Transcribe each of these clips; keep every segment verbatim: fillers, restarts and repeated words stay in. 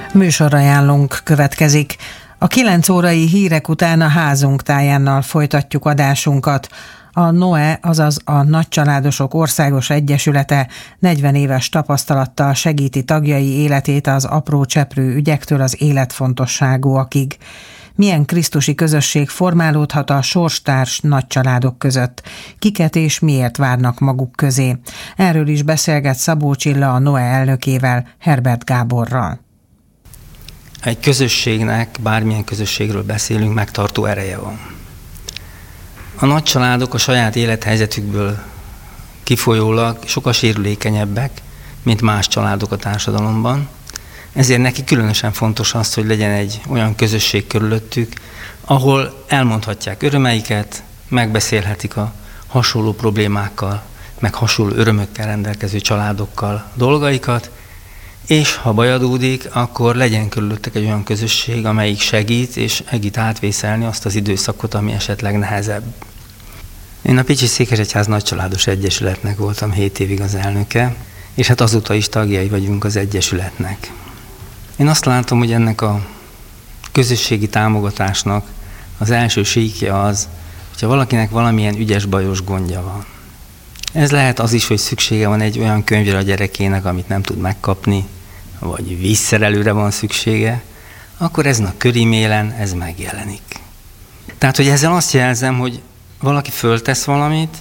Műsorajánlónk következik. A kilenc órai hírek után a házunk tájánnal folytatjuk adásunkat. A Noe, azaz a Nagycsaládosok Országos Egyesülete negyven éves tapasztalattal segíti tagjai életét az apró cseprő ügyektől az életfontosságúakig. Milyen krisztusi közösség formálódhat a sorstárs nagycsaládok között? Kiket és miért várnak maguk közé? Erről is beszélget Szabó Csilla a Noe elnökével, Herbert Gáborral. Egy közösségnek, bármilyen közösségről beszélünk, megtartó ereje van. A nagycsaládok a saját élethelyzetükből kifolyólag sokkal sérülékenyebbek, mint más családok a társadalomban. Ezért neki különösen fontos az, hogy legyen egy olyan közösség körülöttük, ahol elmondhatják örömeiket, megbeszélhetik a hasonló problémákkal, meg hasonló örömökkel rendelkező családokkal dolgaikat, és ha baj adódik, akkor legyen körülöttek egy olyan közösség, amelyik segít, és segít átvészelni azt az időszakot, ami esetleg nehezebb. Én a Pécsi Székesegyház Nagycsaládos Egyesületnek voltam hét évig az elnöke, és hát azóta is tagjai vagyunk az Egyesületnek. Én azt látom, hogy ennek a közösségi támogatásnak az első síkja az, hogyha valakinek valamilyen ügyes, bajos gondja van. Ez lehet az is, hogy szüksége van egy olyan könyvre a gyerekének, amit nem tud megkapni, vagy vízszerelőre van szüksége, akkor ezen a körímélen ez megjelenik. Tehát, hogy ezzel azt jelzem, hogy valaki föltesz valamit,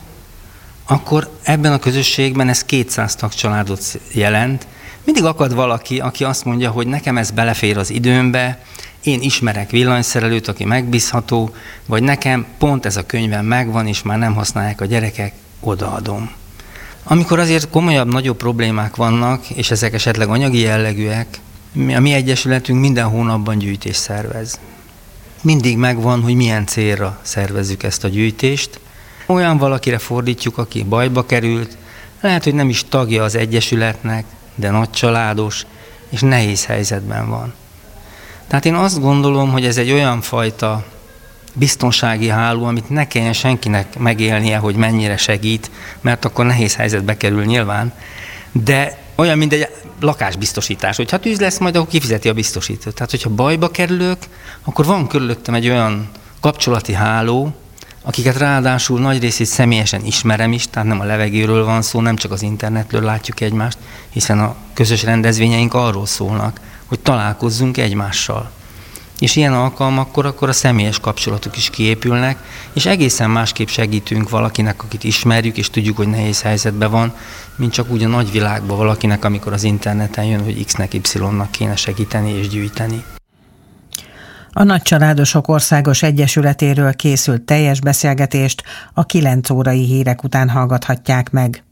akkor ebben a közösségben ez kétszáz tagcsaládot jelent. Mindig akad valaki, aki azt mondja, hogy nekem ez belefér az időmbe, én ismerek villanyszerelőt, aki megbízható, vagy nekem pont ez a könyvem megvan, és már nem használják a gyerekek, odaadom. Amikor azért komolyabb, nagyobb problémák vannak, és ezek esetleg anyagi jellegűek, a mi egyesületünk minden hónapban gyűjtést szervez. Mindig megvan, hogy milyen célra szervezzük ezt a gyűjtést. Olyan valakire fordítjuk, aki bajba került, lehet, hogy nem is tagja az egyesületnek, de nagycsaládos, és nehéz helyzetben van. Tehát én azt gondolom, hogy ez egy olyan fajta biztonsági háló, amit ne kelljen senkinek megélnie, hogy mennyire segít, mert akkor nehéz helyzetbe kerül nyilván, de olyan, mint egy lakásbiztosítás, hogy ha tűz lesz, majd akkor kifizeti a biztosítót. Tehát, hogyha bajba kerülök, akkor van körülöttem egy olyan kapcsolati háló, akiket ráadásul nagy részét személyesen ismerem is, tehát nem a levegőről van szó, nem csak az internetről látjuk egymást, hiszen a közös rendezvényeink arról szólnak, hogy találkozzunk egymással. És ilyen alkalmakkor akkor a személyes kapcsolatok is kiépülnek, és egészen másképp segítünk valakinek, akit ismerjük, és tudjuk, hogy nehéz helyzetben van, mint csak úgy a nagyvilágban valakinek, amikor az interneten jön, hogy X-nek, Y-nak kéne segíteni és gyűjteni. A Nagycsaládosok Országos Egyesületéről készült teljes beszélgetést a kilenc órai hírek után hallgathatják meg.